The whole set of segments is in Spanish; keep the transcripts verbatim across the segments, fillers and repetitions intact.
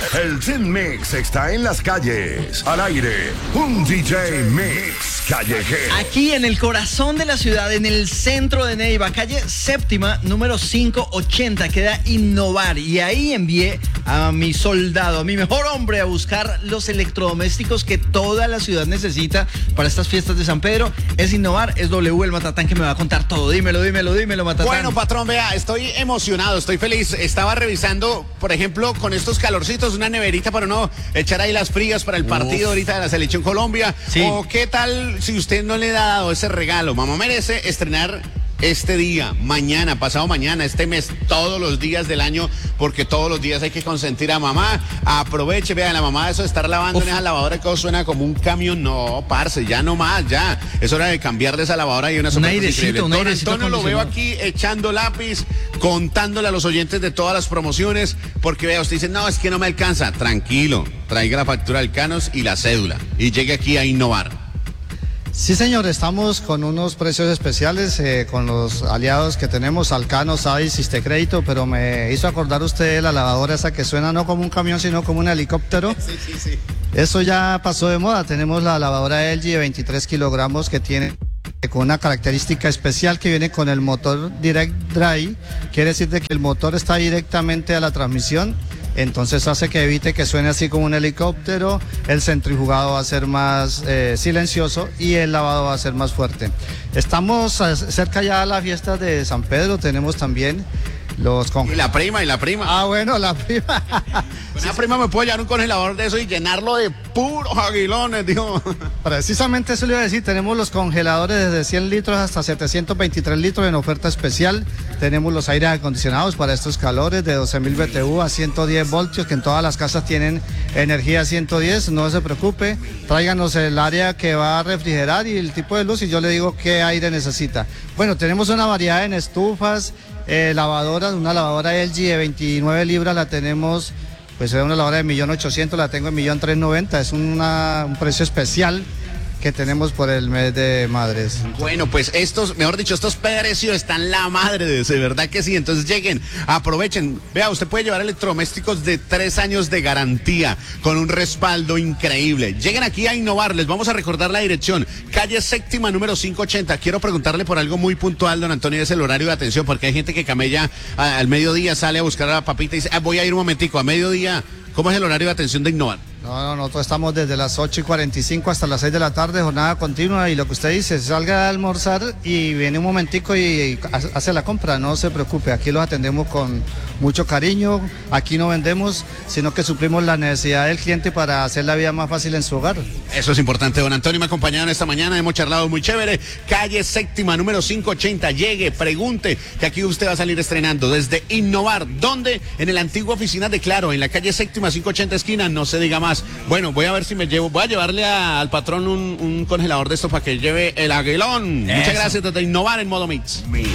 El Team Mix está en las calles. Al aire, un D J Mix callejero. Aquí en el corazón de la ciudad, en el centro de Neiva, calle séptima, número quinientos ochenta, queda Innovar. Y ahí envié a mi soldado, a mi mejor hombre, a buscar los electrodomésticos que toda la ciudad necesita para estas fiestas de San Pedro. Es Innovar, es W el Matatán que me va a contar todo. Dímelo, dímelo, dímelo, Matatán. Bueno, patrón, vea, estoy emocionado, estoy feliz. Estaba revisando, por ejemplo, con estos calorcitos, una neverita para no echar ahí las frías para el partido Uf. ahorita de la Selección Colombia. Sí. O qué tal si usted no le ha dado ese regalo. Mamá merece estrenar este día, mañana, pasado mañana, este mes, todos los días del año, porque todos los días hay que consentir a mamá. Aproveche, vean, la mamá, eso de estar lavando Uf. en esa lavadora que suena como un camión. No, parce, ya no más, ya. Es hora de cambiar de esa lavadora y una un airecito, un Don airecito Antonio lo veo aquí echando lápiz, contándole a los oyentes de todas las promociones, porque vea, usted dice, no, es que no me alcanza. Tranquilo, traiga la factura del Canos y la cédula y llegue aquí a Innovar. Sí, señor, estamos con unos precios especiales eh, con los aliados que tenemos, Alcano, Sadis, Sistecrédito, pero me hizo acordar usted la lavadora esa que suena no como un camión, sino como un helicóptero. Sí, sí, sí. Eso ya pasó de moda. Tenemos la lavadora L G de veintitrés kilogramos que tiene con una característica especial que viene con el motor Direct Drive. Quiere decir de que el motor está directamente a la transmisión. Entonces hace que evite que suene así como un helicóptero, el centrifugado va a ser más eh, silencioso y el lavado va a ser más fuerte. Estamos cerca ya de la fiesta de San Pedro, tenemos también los congeladores. Y la prima, y la prima. Ah, bueno, la prima. Una prima me puede llevar un congelador de eso y llenarlo de puros aguilones, digo. Precisamente eso le iba a decir, tenemos los congeladores desde cien litros hasta setecientos veintitrés litros en oferta especial. Tenemos los aires acondicionados para estos calores de doce mil B T U a ciento diez voltios, que en todas las casas tienen energía ciento diez, no se preocupe. Tráiganos el área que va a refrigerar y el tipo de luz y yo le digo qué aire necesita. Bueno, tenemos una variedad en estufas, eh, lavadoras, una lavadora L G de veintinueve libras la tenemos, pues es una lavadora de un millón ochocientos mil, la tengo en un millón trescientos noventa mil, es una, un precio especial que tenemos por el mes de madres. Bueno, pues estos, mejor dicho, estos precios están la madre de eso, de verdad que sí. Entonces lleguen, aprovechen. Vea, usted puede llevar electrodomésticos de tres años de garantía con un respaldo increíble. Lleguen aquí a Innovar, les vamos a recordar la dirección, calle séptima, número quinientos ochenta. Quiero preguntarle por algo muy puntual, don Antonio, es el horario de atención, porque hay gente que camella a, al mediodía, sale a buscar a la papita y dice, ah, voy a ir un momentico, a mediodía. ¿Cómo es el horario de atención de Innovar? No, no, nosotros estamos desde las ocho y cuarenta y cinco hasta las seis de la tarde, jornada continua, y lo que usted dice, salga a almorzar y viene un momentico y hace la compra, no se preocupe, aquí los atendemos con mucho cariño, aquí no vendemos, sino que suplimos la necesidad del cliente para hacer la vida más fácil en su hogar. Eso es importante, don Antonio, me ha acompañado esta mañana, hemos charlado muy chévere, calle séptima, número quinientos ochenta, llegue, pregunte, que aquí usted va a salir estrenando desde Innovar, ¿dónde? En la antigua oficina de Claro, en la calle séptima, quinientos ochenta esquina, no se diga más. Bueno, voy a ver si me llevo, voy a llevarle a, al patrón un, un congelador de esto para que lleve el aguilón. Eso. Muchas gracias desde Innovar en modo Mix. Mix,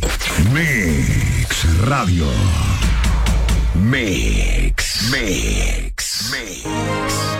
Mix Radio. Mix, Mix, Mix.